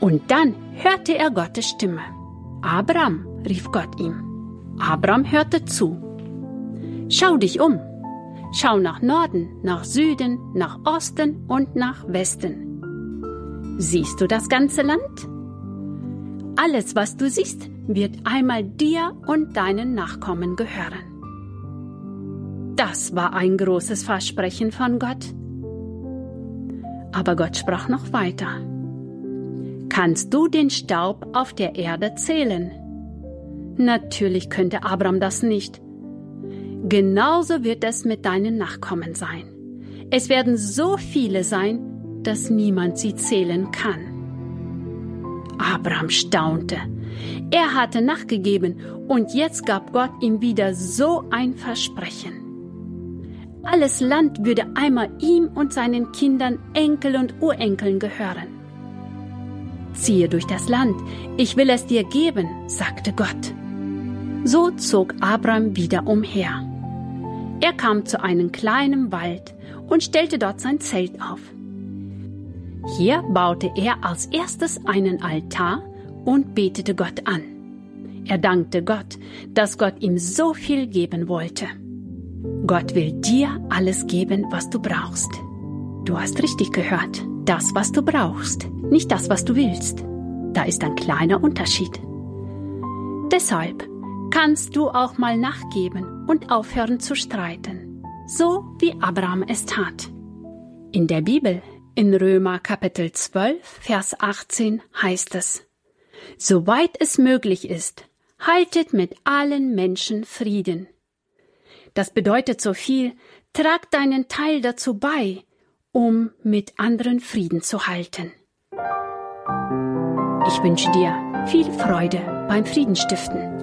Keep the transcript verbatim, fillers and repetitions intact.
Und dann hörte er Gottes Stimme. Abram, rief Gott ihm. Abram hörte zu. Schau dich um. Schau nach Norden, nach Süden, nach Osten und nach Westen. Siehst du das ganze Land? Alles, was du siehst, wird einmal dir und deinen Nachkommen gehören. Das war ein großes Versprechen von Gott. Aber Gott sprach noch weiter. Kannst du den Staub auf der Erde zählen? Natürlich könnte Abram das nicht. Genauso wird es mit deinen Nachkommen sein. Es werden so viele sein, dass niemand sie zählen kann. Abram staunte. Er hatte nachgegeben und jetzt gab Gott ihm wieder so ein Versprechen. Alles Land würde einmal ihm und seinen Kindern, Enkel und Urenkeln gehören. Ziehe durch das Land, ich will es dir geben, sagte Gott. So zog Abram wieder umher. Er kam zu einem kleinen Wald und stellte dort sein Zelt auf. Hier baute er als erstes einen Altar und betete Gott an. Er dankte Gott, dass Gott ihm so viel geben wollte. Gott will dir alles geben, was du brauchst. Du hast richtig gehört, das, was du brauchst, nicht das, was du willst. Da ist ein kleiner Unterschied. Deshalb kannst du auch mal nachgeben und aufhören zu streiten, so wie Abraham es tat. In der Bibel, in Römer Kapitel zwölf, Vers achtzehn heißt es: Soweit es möglich ist, haltet mit allen Menschen Frieden. Das bedeutet so viel, trag deinen Teil dazu bei, um mit anderen Frieden zu halten. Ich wünsche dir viel Freude beim Friedenstiften.